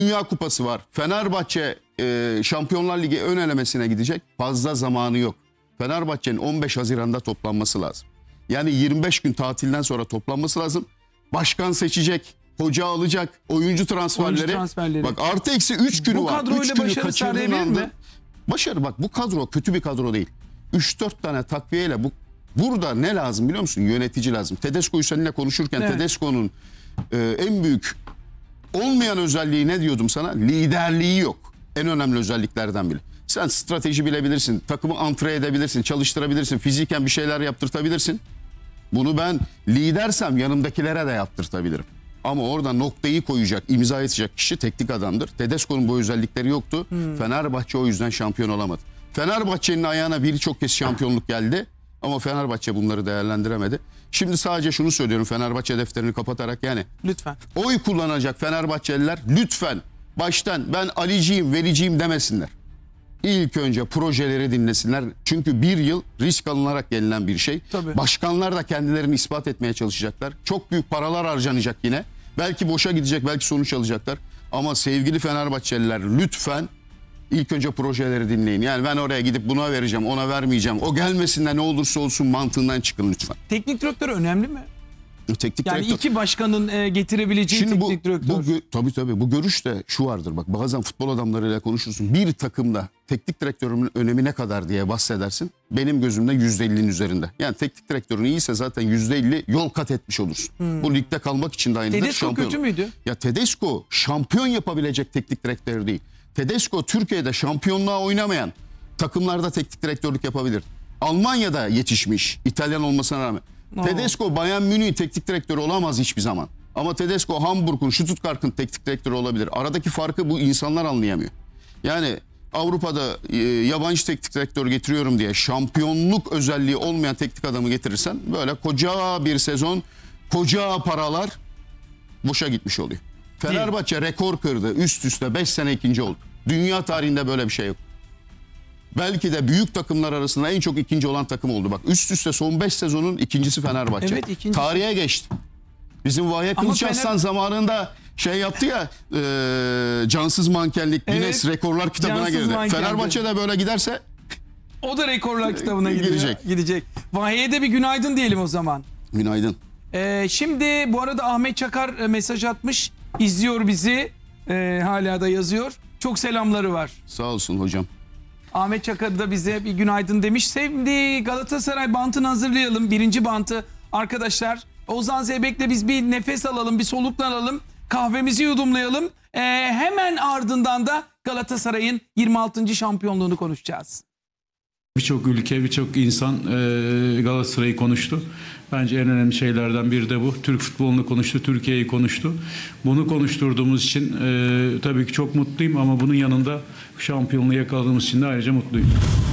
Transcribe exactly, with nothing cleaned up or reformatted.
Dünya Kupası var. Fenerbahçe e, Şampiyonlar Ligi ön elemesine gidecek. Fazla zamanı yok. Fenerbahçe'nin on beş Haziran'da toplanması lazım. Yani yirmi beş gün tatilden sonra toplanması lazım. Başkan seçecek, hoca alacak, oyuncu transferleri. Oyuncu transferleri. Bak artı eksi üç günü Bu var. kadroyla üç günü başarı kaçırdığın sağlayabilir anda- mi? Başarı bak, bu kadro kötü bir kadro değil. üç dört tane takviyeyle bu burada ne lazım biliyor musun? Yönetici lazım. Tedesco'yu seninle konuşurken Evet. Tedesco'nun e, en büyük olmayan özelliği ne diyordum sana? Liderliği yok. En önemli özelliklerden biri. Sen strateji bilebilirsin, takımı antre edebilirsin, çalıştırabilirsin, fiziken bir şeyler yaptırtabilirsin. Bunu ben lidersem yanımdakilere de yaptırtabilirim. Ama orada noktayı koyacak, imza atacak kişi teknik adamdır. Tedesco'nun bu özellikleri yoktu. Hmm. Fenerbahçe o yüzden şampiyon olamadı. Fenerbahçe'nin ayağına birçok kez şampiyonluk geldi. Ama Fenerbahçe bunları değerlendiremedi. Şimdi sadece şunu söylüyorum, Fenerbahçe defterini kapatarak, yani Lütfen. oy kullanacak Fenerbahçeliler lütfen baştan ben Aliciyim, Veliciyim demesinler. İlk önce projeleri dinlesinler. Çünkü bir yıl risk alınarak gelinen bir şey. Tabii. Başkanlar da kendilerini ispat etmeye çalışacaklar. Çok büyük paralar harcanacak yine. Belki boşa gidecek, belki sonuç alacaklar. Ama sevgili Fenerbahçeliler lütfen ilk önce projeleri dinleyin. Yani ben oraya gidip buna vereceğim, ona vermeyeceğim. O gelmesin de ne olursa olsun mantığından çıkın lütfen. Teknik direktör önemli mi? Teknik Yani direktör. iki başkanın e, getirebileceği Şimdi bu, teknik direktör. bu gö- tabii tabii bu görüş de şu vardır, bak bazen futbol adamlarıyla konuşursun. Bir takımda teknik direktörün önemi ne kadar diye bahsedersin. Benim gözümde yüzde ellinin üzerinde. Yani teknik direktörün iyiyse zaten yüzde elli yol kat etmiş olursun. Hmm. Bu ligde kalmak için de aynıdır. Tedesco şampiyon. kötü müydü? Ya Tedesco şampiyon yapabilecek teknik direktör değil. Tedesco Türkiye'de şampiyonluğa oynamayan takımlarda teknik direktörlük yapabilir. Almanya'da yetişmiş, İtalyan olmasına rağmen. Oo. Tedesco Bayern Münih teknik direktörü olamaz hiçbir zaman. Ama Tedesco Hamburg'un, Stuttgart'ın teknik direktörü olabilir. Aradaki farkı bu insanlar anlayamıyor. Yani Avrupa'da e, yabancı teknik direktör getiriyorum diye şampiyonluk özelliği olmayan teknik adamı getirirsen böyle koca bir sezon, koca paralar boşa gitmiş oluyor. Fenerbahçe rekor kırdı. Üst üste beş sene ikinci oldu. Dünya tarihinde böyle bir şey yok. Belki de büyük takımlar arasında en çok ikinci olan takım oldu. Bak üst üste son beş sezonun ikincisi Fenerbahçe. Evet, ikincisi. Tarihe geçti. Bizim Vahye Kılıç Fener... Aslan zamanında şey yaptı ya, e, cansız mankenlik, evet, Guinness Rekorlar kitabına cansız girdi. mankenlik. Fenerbahçe de böyle giderse o da rekorlar kitabına gidiyor. Girecek. Gidecek. Vahye'ye de bir günaydın diyelim o zaman. günaydın. Ee, şimdi bu arada Ahmet Çakar e, mesaj atmış. İzliyor bizi. Ee, hala da yazıyor. Çok selamları var. Sağ olsun hocam. Ahmet Çakar da bize bir günaydın demiş. Sevgili Galatasaray bantını hazırlayalım. Birinci bantı arkadaşlar. Ozan Zeybek'le biz bir nefes alalım, bir soluklanalım. Kahvemizi yudumlayalım. Ee, hemen ardından da Galatasaray'ın yirmi altıncı şampiyonluğunu konuşacağız. Birçok ülke, birçok insan e, Galatasaray'ı konuştu. Bence en önemli şeylerden biri de bu. Türk futbolunu konuştu, Türkiye'yi konuştu. Bunu konuşturduğumuz için e, tabii ki çok mutluyum ama bunun yanında şampiyonluğu yakaladığımız için de ayrıca mutluyum.